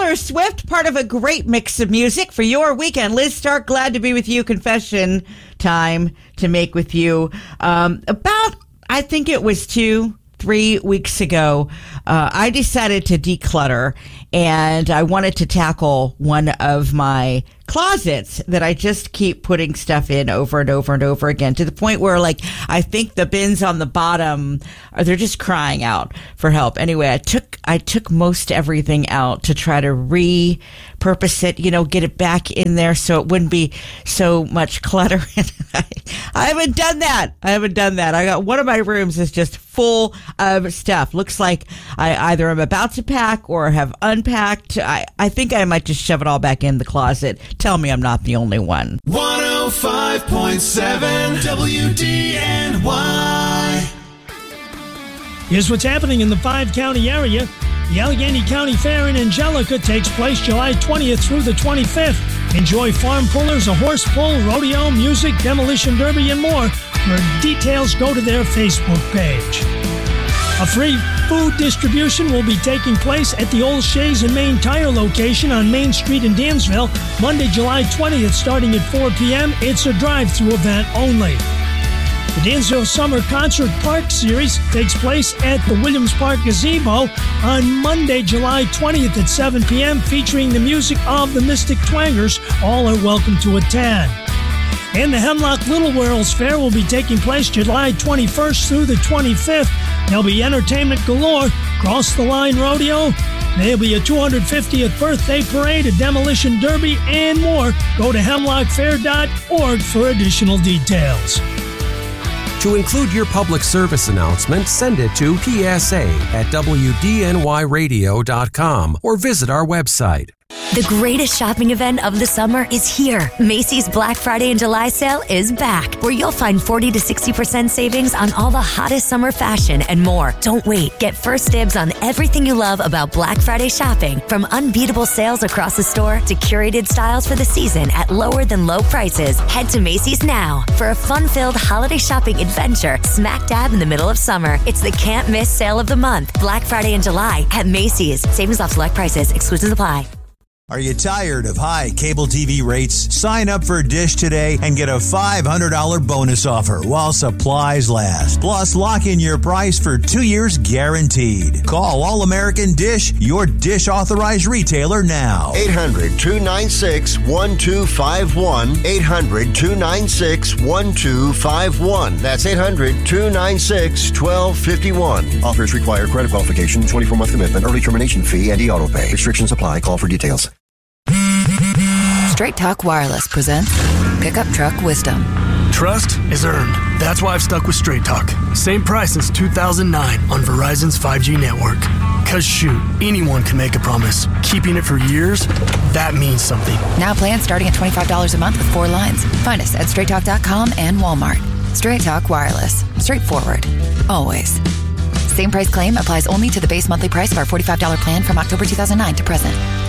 Taylor Swift, part of a great mix of music for your weekend. Liz Stark, glad to be with you. Confession time to make with you. About, I think it was 2-3 weeks ago, I decided to declutter, and I wanted to tackle one of my closets that I just keep putting stuff in over and over and over again, to the point where, like, I think the bins on the bottom they're just crying out for help. Anyway, I took most everything out to try to repurpose it, get it back in there so it wouldn't be so much clutter. I haven't done that. I got one of my rooms is just full of stuff. Looks like I either am about to pack or have unpacked. I think I might just shove it all back in the closet. Tell me I'm not the only one. 105.7 WDNY. Here's what's happening in the 5-county area. The Allegheny County Fair in Angelica takes place July 20th through the 25th. Enjoy farm pullers, a horse pull, rodeo, music, demolition derby, and more. For details, go to their Facebook page. A free food distribution will be taking place at the Old Shays and Main Tire location on Main Street in Dansville, Monday, July 20th, starting at 4 p.m. It's a drive-through event only. The Dansville Summer Concert Park Series takes place at the Williams Park Gazebo on Monday, July 20th at 7 p.m., featuring the music of the Mystic Twangers. All are welcome to attend. And the Hemlock Little Worlds Fair will be taking place July 21st through the 25th. There'll be entertainment galore, Cross the Line Rodeo. There'll be a 250th birthday parade, a demolition derby, and more. Go to hemlockfair.org for additional details. To include your public service announcement, send it to psa@wdnyradio.com or visit our website. The greatest shopping event of the summer is here. Macy's Black Friday and July sale is back, where you'll find 40 to 60% savings on all the hottest summer fashion and more. Don't wait. Get first dibs on everything you love about Black Friday shopping, from unbeatable sales across the store to curated styles for the season at lower than low prices. Head to Macy's now for a fun-filled holiday shopping adventure smack dab in the middle of summer. It's the can't-miss sale of the month, Black Friday and July at Macy's. Savings off select prices. Exclusions apply. Are you tired of high cable TV rates? Sign up for Dish today and get a $500 bonus offer while supplies last. Plus, lock in your price for 2 years guaranteed. Call All American Dish, your Dish authorized retailer now. 800-296-1251. 800-296-1251. That's 800-296-1251. Offers require credit qualification, 24-month commitment, early termination fee, and e-auto pay. Restrictions apply. Call for details. Straight Talk Wireless presents Pickup Truck Wisdom. Trust is earned. That's why I've stuck with Straight Talk. Same price since 2009 on Verizon's 5G network. Cause shoot, anyone can make a promise. Keeping it for years, that means something. Now plans starting at $25 a month with 4 lines. Find us at straighttalk.com and Walmart. Straight Talk Wireless. Straightforward. Always. Same price claim applies only to the base monthly price of our $45 plan from October 2009 to present.